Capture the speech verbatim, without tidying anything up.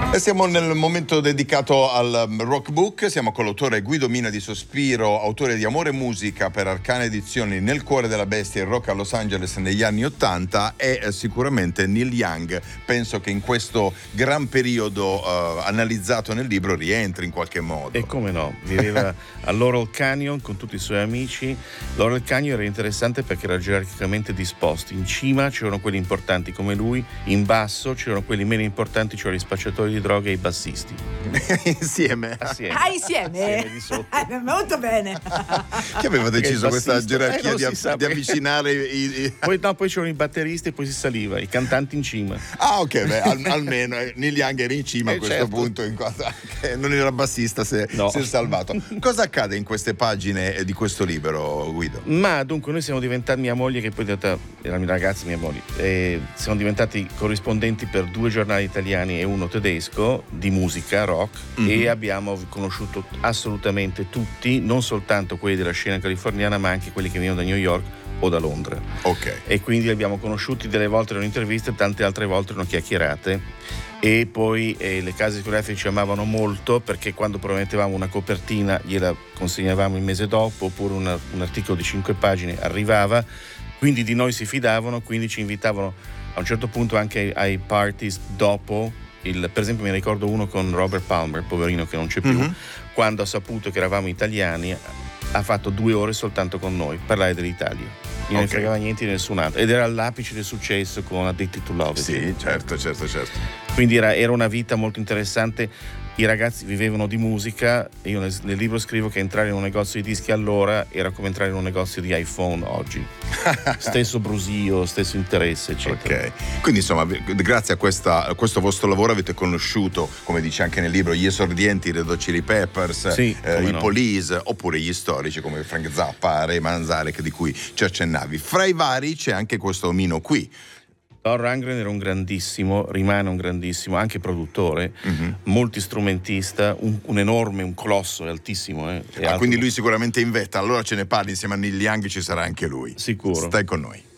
E siamo nel momento dedicato al rock book. Siamo con l'autore Guido Mina di Sospiro, autore di Amore e Musica per Arcane Edizioni, Nel cuore della bestia, il rock a Los Angeles negli anni Ottanta, e eh, sicuramente Neil Young. Penso che in questo gran periodo eh, analizzato nel libro rientri in qualche modo. E come no, viveva a Laurel Canyon con tutti i suoi amici. Laurel Canyon era interessante perché era gerarchicamente disposto. In cima c'erano quelli importanti come lui, in basso c'erano quelli meno importanti, cioè gli spacciatori di droga e i bassisti. Insieme? Assieme. Ah, insieme? Assieme di sotto. Eh, molto bene. Chi aveva deciso questa bassista, gerarchia eh, di, sa, di avvicinare i, i... Poi, no, poi c'erano i batteristi e poi si saliva, i cantanti in cima. Ah, ok, beh, al, almeno eh, Neil Young era in cima Eh, a questo certo. punto, in quanto anche non era bassista, se No. si è salvato. Cosa accade in queste pagine eh, di questo libro, Guido? Ma dunque noi siamo diventati, mia moglie che poi è diventata, era la mia ragazza, mia moglie, eh, siamo diventati corrispondenti per due giornali italiani e uno tedesco di musica, rock, Mhm. e abbiamo conosciuto assolutamente tutti, non soltanto quelli della scena californiana, ma anche quelli che venivano da New York o da Londra. Ok. E quindi li abbiamo conosciuti, delle volte erano interviste, tante altre volte erano chiacchierate. E poi eh, le case discografiche ci amavano molto, perché quando promettevamo una copertina gliela consegnavamo il mese dopo, oppure una, un articolo di cinque pagine arrivava, quindi di noi si fidavano, quindi ci invitavano a un certo punto anche ai, ai parties dopo. Il, per esempio mi ricordo uno con Robert Palmer, poverino che non c'è più, Mhm. quando ha saputo che eravamo italiani ha fatto due ore soltanto con noi, parlare dell'Italia. Non ne Ok. fregava niente di nessun altro, ed era all'apice del successo con Addicted to Love. Sì, certo, certo, certo. Quindi era, era una vita molto interessante. I ragazzi vivevano di musica. Io nel, nel libro scrivo che entrare in un negozio di dischi allora era come entrare in un negozio di iPhone oggi. Stesso brusio, stesso interesse, eccetera. Ok, quindi insomma vi- grazie a, questa, a questo vostro lavoro avete conosciuto, come dice anche nel libro, gli esordienti, i Red Hot Chili Peppers, Sì, eh, come i no. Police, oppure gli storici come Frank Zappa, Ray Manzarek, di cui ci accennavi. Fra i vari c'è anche questo omino qui. Don Rundgren era un grandissimo, rimane un grandissimo, anche produttore, Mhm. multistrumentista, un, un enorme, un colosso, è altissimo. Eh, è Ah, alto- quindi lui sicuramente in vetta, allora ce ne parli insieme a Neil Young, ci sarà anche lui. Sicuro. Stai con noi.